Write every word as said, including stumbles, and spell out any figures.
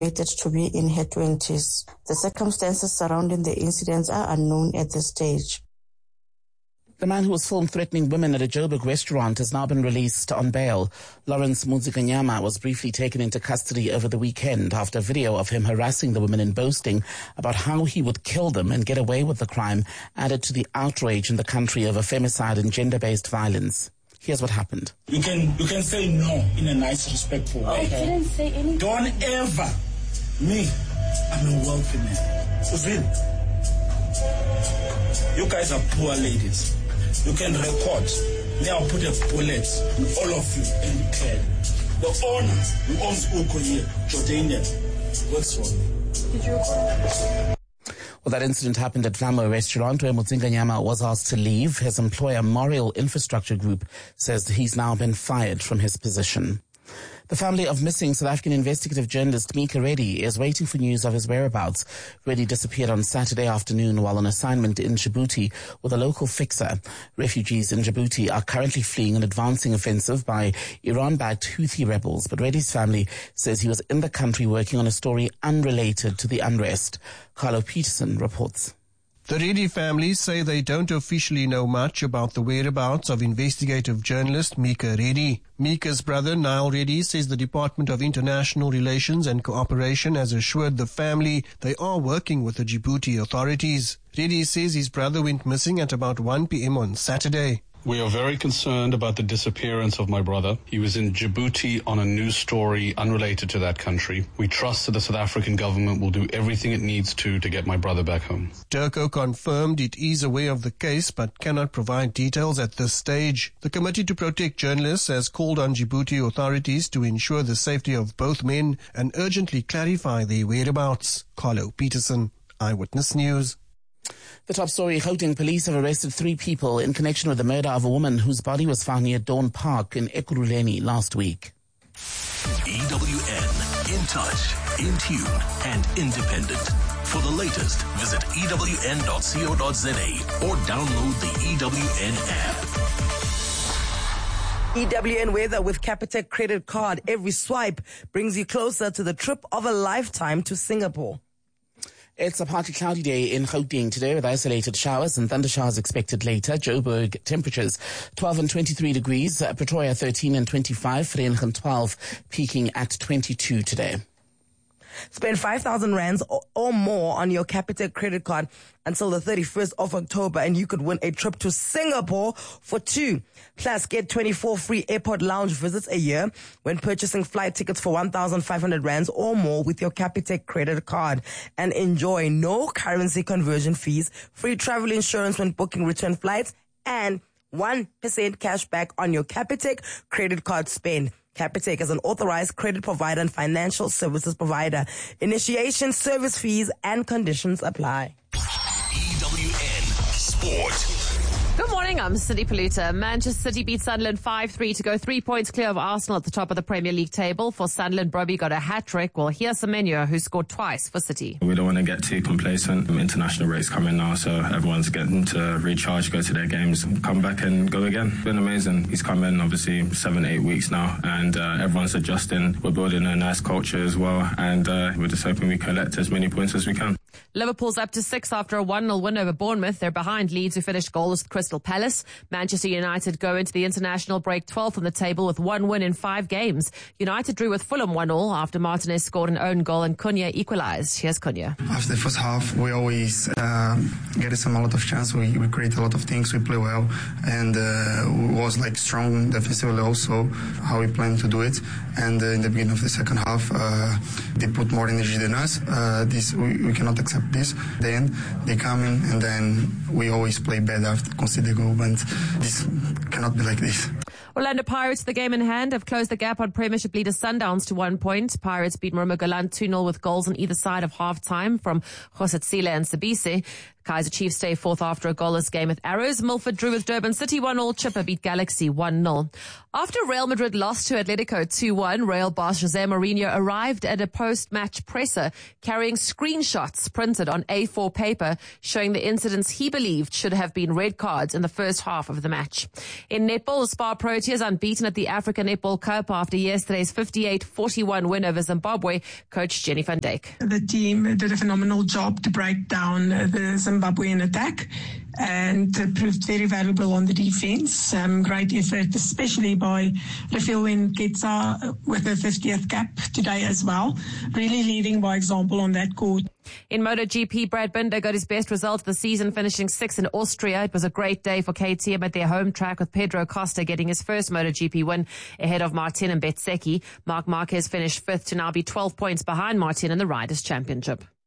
to be in her twenties. The circumstances surrounding the incidents are unknown at this stage. The man who was filmed threatening women at a Joburg restaurant has now been released on bail. Lawrence Muzikanyama was briefly taken into custody over the weekend after a video of him harassing the women and boasting about how he would kill them and get away with the crime added to the outrage in the country over femicide and gender-based violence. Here's what happened. You can you can say no in a nice, respectful way. I didn't say anything. Don't ever. Me, I'm a wealthy man. Suzanne, you guys are poor ladies. You can record. Now put a bullet in all of you and declare. The owner who owns Uko here, Jordanian. What's wrong? Did you record? Well, that incident happened at Vlamo restaurant where Muzikanyama was asked to leave. His employer, Moriel Infrastructure Group, says he's now been fired from his position. The family of missing South African investigative journalist Mika Reddy is waiting for news of his whereabouts. Reddy disappeared on Saturday afternoon while on assignment in Djibouti with a local fixer. Refugees in Djibouti are currently fleeing an advancing offensive by Iran-backed Houthi rebels, but Reddy's family says he was in the country working on a story unrelated to the unrest. Carlo Peterson reports. The Reddy family say they don't officially know much about the whereabouts of investigative journalist Mika Reddy. Mika's brother, Niall Reddy, says the Department of International Relations and Cooperation has assured the family they are working with the Djibouti authorities. Reddy says his brother went missing at about one p.m. on Saturday. We are very concerned about the disappearance of my brother. He was in Djibouti on a news story unrelated to that country. We trust that the South African government will do everything it needs to to get my brother back home. Durko confirmed it is aware of the case but cannot provide details at this stage. The Committee to Protect Journalists has called on Djibouti authorities to ensure the safety of both men and urgently clarify their whereabouts. Carlo Peterson, Eyewitness News. The top story, Gauteng police have arrested three people in connection with the murder of a woman whose body was found near Dawn Park in Ekurhuleni last week. E W N, in touch, in tune, and independent. For the latest, visit E W N dot co dot za or download the E W N app. E W N weather with Capitec credit card. Every swipe brings you closer to the trip of a lifetime to Singapore. It's a partly cloudy day in Gauteng today with isolated showers and thundershowers expected later. Joburg temperatures twelve and twenty-three degrees, uh, Pretoria thirteen and twenty-five, Vereeniging twelve, peaking at twenty-two today. Spend five thousand rands or more on your Capitec credit card until the thirty-first of October and you could win a trip to Singapore for two. Plus, get twenty-four free airport lounge visits a year when purchasing flight tickets for one thousand five hundred rands or more with your Capitec credit card. And enjoy no currency conversion fees, free travel insurance when booking return flights, and one percent cash back on your Capitec credit card spend. Capitec is an authorized credit provider and financial services provider. Initiation, service fees, and conditions apply. E W N Sport. Good morning, I'm Cindy Paluta. Manchester City beat Sunderland five three to go three points clear of Arsenal at the top of the Premier League table. For Sunderland, Brobbey got a hat-trick, while here's Semenyo, who scored twice for City. We don't want to get too complacent. International breaks coming now, so everyone's getting to recharge, go to their games, come back and go again. It's been amazing. He's come in, obviously, seven, eight weeks now, and uh, everyone's adjusting. We're building a nice culture as well, and uh, we're just hoping we collect as many points as we can. Liverpool's up to six after a one nil win over Bournemouth. They're behind Leeds, who finished goalless with Crystal Palace. Manchester United go into the international break twelfth on the table with one win in five games. United drew with Fulham one all after Martinez scored an own goal and Cunha equalised. Here's Cunha. After the first half, we always uh, get some a lot of chance. We, we create a lot of things. We play well, and uh, was like strong defensively also how we plan to do it. And uh, in the beginning of the second half, uh, they put more energy than us. Uh, this we, we cannot accept this. Then they come in, and then we always play bad after concede a goal. And this cannot be like this. Orlando Pirates, the game in hand, have closed the gap on Premiership leader Sundowns to one point. Pirates beat Maruma Galant two nil with goals on either side of half-time from Josetsile and Sabise. Kaizer Chiefs stay fourth after a goalless game with Arrows. Milford drew with Durban City one all. Chipper beat Galaxy one nil. After Real Madrid lost to Atletico two one, Real boss Jose Mourinho arrived at a post-match presser carrying screenshots printed on A four paper showing the incidents he believed should have been red cards in the first half of the match. In netball, the Spar Proteas unbeaten at the African Netball Cup after yesterday's fifty-eight forty-one win over Zimbabwe. Coach Jenny van Dijk. The team did a phenomenal job to break down the Zimbabwean attack and proved very valuable on the defense. Um, great effort, especially by Rafael Nketsa with the fiftieth cap today as well. Really leading by example on that court. In MotoGP, Brad Binder got his best result of the season, finishing sixth in Austria. It was a great day for K T M at their home track, with Pedro Costa getting his first MotoGP win ahead of Martin and Bezzecchi. Marc Marquez finished fifth to now be twelve points behind Martin in the Riders' Championship.